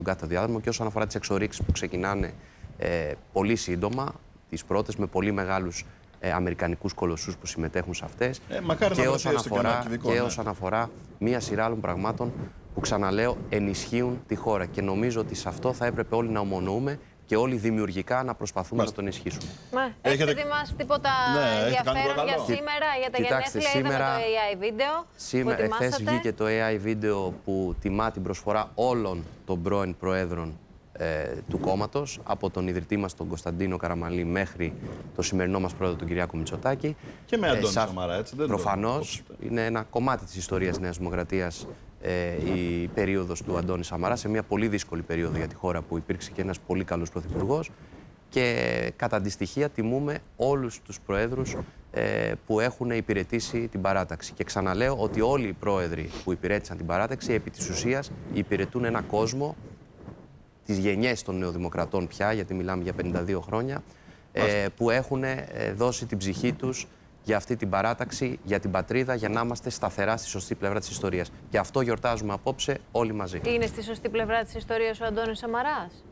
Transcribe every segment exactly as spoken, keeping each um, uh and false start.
κάθε διάδρομο και όσον αφορά τις εξορίξεις που ξεκινάνε ε, πολύ σύντομα, τις πρώτες με πολύ μεγάλους ε, αμερικανικούς κολοσσούς που συμμετέχουν σε αυτές ε, και, όσον αφορά, και ναι. όσον αφορά μία σειρά άλλων πραγμάτων που, ξαναλέω, ενισχύουν τη χώρα. Και νομίζω ότι σε αυτό θα έπρεπε όλοι να ομονοούμε και όλοι δημιουργικά να προσπαθούμε Μάλιστα. να τον ενισχύσουμε. Μα, έχετε ετοιμάσει τίποτα ναι, ενδιαφέρον για σήμερα, για τα Κοιτάξτε, γενέθλια, σήμερα, είδαμε το έι άι βίντεο σήμερα, που εχθές βγήκε το έι άι βίντεο που τιμά την προσφορά όλων των πρώην προέδρων ε, του κόμματος, από τον ιδρυτή μας τον Κωνσταντίνο Καραμανλή μέχρι το σημερινό μας πρόεδρο τον Κυριάκο Μητσοτάκη. Και με Αντώνη ε, Σαμαρά, έτσι δεν προφανώς το... είναι ένα κομμάτι της ιστορίας Νέας Δημοκρατίας ε, η περίοδος του Αντώνη Σαμαρά, σε μια πολύ δύσκολη περίοδο για τη χώρα που υπήρξε και ένας πολύ καλός πρωθυπουργός. Και κατά αντιστοιχεία τιμούμε όλους τους προέδρους ε, που έχουν υπηρετήσει την παράταξη. Και ξαναλέω ότι όλοι οι πρόεδροι που υπηρέτησαν την παράταξη επί της ουσίας υπηρετούν ένα κόσμο, τις γενιές των νεοδημοκρατών πια, γιατί μιλάμε για πενήντα δύο χρόνια, ε, που έχουν ε, δώσει την ψυχή τους για αυτή την παράταξη, για την πατρίδα, για να είμαστε σταθερά στη σωστή πλευρά της ιστορίας. Και αυτό γιορτάζουμε απόψε όλοι μαζί. Είναι στη σωστή πλευρά της ιστορίας ο Αντώνης Σαμαράς?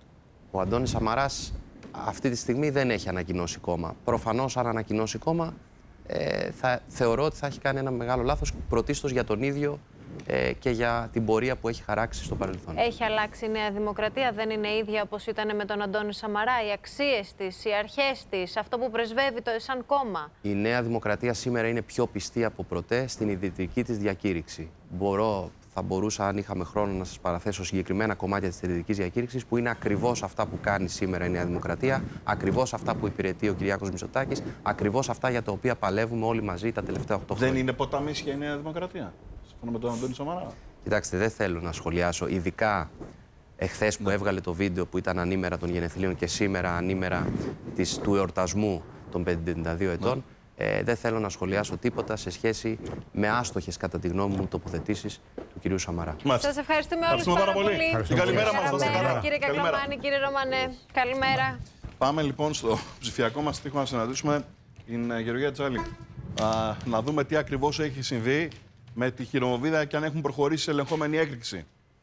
Ο Αντώνης Σαμαράς αυτή τη στιγμή δεν έχει ανακοινώσει κόμμα. Προφανώς, αν ανακοινώσει κόμμα, ε, θα, θεωρώ ότι θα έχει κάνει ένα μεγάλο λάθος, πρωτίστως για τον ίδιο ε, και για την πορεία που έχει χαράξει στο παρελθόν. Έχει αλλάξει η Νέα Δημοκρατία, δεν είναι ίδια όπως ήταν με τον Αντώνη Σαμαρά, οι αξίες της, οι αρχές της, αυτό που πρεσβεύει το σαν κόμμα? Η Νέα Δημοκρατία σήμερα είναι πιο πιστή από ποτέ στην ιδρυτική της διακήρυξη. Μπορώ... Θα μπορούσα, αν είχαμε χρόνο, να σας παραθέσω συγκεκριμένα κομμάτια της ιδρυτικής διακήρυξης που είναι ακριβώς αυτά που κάνει σήμερα η Νέα Δημοκρατία, ακριβώς αυτά που υπηρετεί ο Κυριάκος Μητσοτάκης, ακριβώς αυτά για τα οποία παλεύουμε όλοι μαζί τα τελευταία οκτώ χρόνια. Δεν είναι ποταμίσια η Νέα Δημοκρατία, σύμφωνα με τον Αντώνη Σαμαρά? Κοιτάξτε, δεν θέλω να σχολιάσω, ειδικά εχθές που ναι. έβγαλε το βίντεο που ήταν ανήμερα των γενεθλίων και σήμερα ανήμερα της, του εορτασμού των πενήντα δύο ετών. Ναι. Ε, δεν θέλω να σχολιάσω τίποτα σε σχέση με άστοχες, κατά τη γνώμη μου, τοποθετήσεις του κυρίου Σαμαρά. Σας ευχαριστούμε όλους πάρα πολύ. πολύ. Καλημέρα μας. Καλημέρα, κύριε Κακλαμάνη, κύριε Ρωμανέ. Καλημέρα. Πάμε λοιπόν στο ψηφιακό μας τείχο να συναντήσουμε την Γεωργία Τζάλη. Α, να δούμε τι ακριβώς έχει συμβεί με τη χειρομοβίδα και αν έχουν προχωρήσει σε ελεγχόμενη έκρηξη.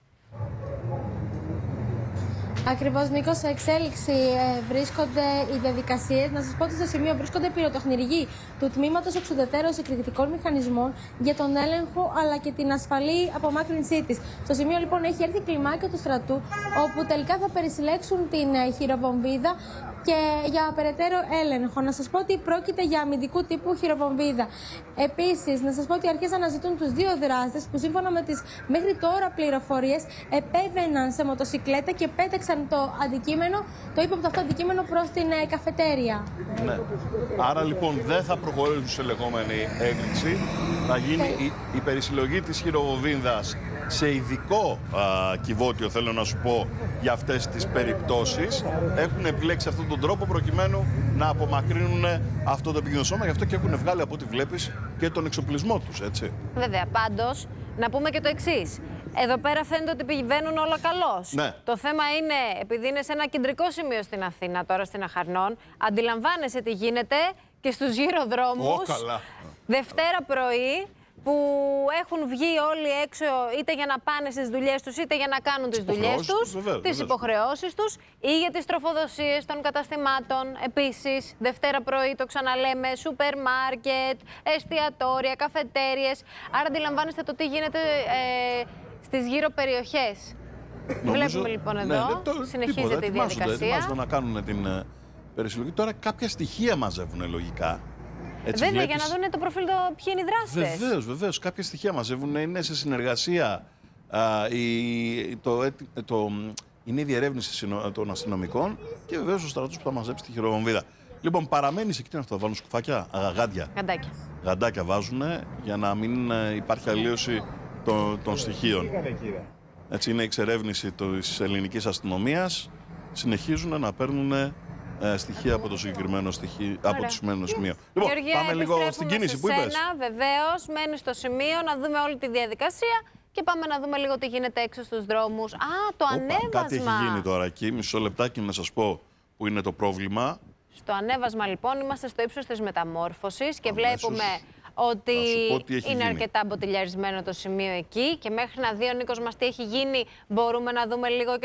Ακριβώς, Νίκο, σε εξέλιξη ε, βρίσκονται οι διαδικασίες. Να σας πω ότι στο σημείο βρίσκονται πυροτεχνουργοί του Τμήματος Εξουδετερώσεως Εκρηκτικών Μηχανισμών για τον έλεγχο αλλά και την ασφαλή απομάκρυνσή της. Στο σημείο λοιπόν έχει έρθει κλιμάκιο του στρατού, όπου τελικά θα περισυλλέξουν την ε, χειροβομβίδα και για περαιτέρω έλεγχο. Να σας πω ότι πρόκειται για αμυντικού τύπου χειροβομβίδα. Επίσης, να σας πω ότι αρχές αναζητούν τους δύο δράστες που σύμφωνα με τις μέχρι τώρα πληροφορίες επέβαιναν σε μοτοσικλέτα και πέταξαν το αντικείμενο, το ύποπτο αυτό αντικείμενο προς την ε, καφετέρια. Ναι. Άρα λοιπόν δεν θα προχωρήσουν σε λεγόμενη έκρηξη. Θα γίνει η, η περισυλλογή της χειροβομβίδας σε ειδικό α, κυβότιο, θέλω να σου πω, για αυτές τις περιπτώσεις. Έχουν επιλέξει αυτόν τον τρόπο προκειμένου να απομακρύνουν αυτό το επικίνδυνο σώμα. Γι' αυτό και έχουν βγάλει, από ό,τι βλέπεις, και τον εξοπλισμό τους, έτσι. Βέβαια, πάντως, να πούμε και το εξής. Εδώ πέρα φαίνεται ότι πηγαίνουν όλα καλώς. Ναι. Το θέμα είναι, επειδή είναι σε ένα κεντρικό σημείο στην Αθήνα, τώρα στην Αχαρνών, αντιλαμβάνεσαι τι γίνεται και στους γυροδρόμους. Oh, Δευτέρα πρωί, που έχουν βγει όλοι έξω είτε για να πάνε στις δουλειές τους, είτε για να κάνουν τις δουλειές τους, βεβαίως, τις υποχρεώσεις τους, ή για τις τροφοδοσίες των καταστημάτων. Επίσης, Δευτέρα πρωί, το ξαναλέμε, σούπερ μάρκετ, εστιατόρια, καφετέριες. Άρα αντιλαμβάνεστε το τι γίνεται ε, στις γύρω περιοχές. Νομίζω... Βλέπουμε λοιπόν εδώ, ναι, το, συνεχίζεται τίποτα, η διαδικασία. Ετοιμάζονται να κάνουν την ε, περισυλλογή. Τώρα κάποια στοιχεία μαζεύουν λογικά. Έτσι, βέβαια, βλέπεις... για να δουν το προφίλ, το ποιοι είναι οι δράστες. Βεβαίως, βεβαίως. Κάποια στοιχεία μαζεύουν. Είναι σε συνεργασία. Α, η, το, το, είναι η διερεύνηση των αστυνομικών και βεβαίως ο στρατός που θα μαζέψει τη χειροβομβίδα. Λοιπόν, παραμένει σε εκεί, θα βάλουν σκουφάκια, γάντια. Γαντάκια. Γαντάκια βάζουν για να μην υπάρχει αλλίωση των, των στοιχείων. Έτσι, είναι η εξερεύνηση της ελληνικής αστυνομίας. Συνεχίζουν να παίρνουν Ε, στοιχεία από το συγκεκριμένο, στοιχείο, από το συγκεκριμένο σημείο. Λοιπόν, Γεωργία, πάμε λίγο στην κίνηση που είπες. Βεβαίως, μένει στο σημείο να δούμε όλη τη διαδικασία και πάμε να δούμε λίγο τι γίνεται έξω στους δρόμους. Α, το Οπα, ανέβασμα. Κάτι έχει γίνει τώρα εκεί. Μισό λεπτάκι να σας πω που είναι το πρόβλημα. Στο ανέβασμα λοιπόν είμαστε στο ύψος της μεταμόρφωσης και Αμέσως. βλέπουμε ότι τι έχει είναι γίνει. αρκετά μποτιλιαρισμένο το σημείο εκεί και μέχρι να δει ο Νίκος μας τι έχει γίνει μπορούμε να δούμε λίγο και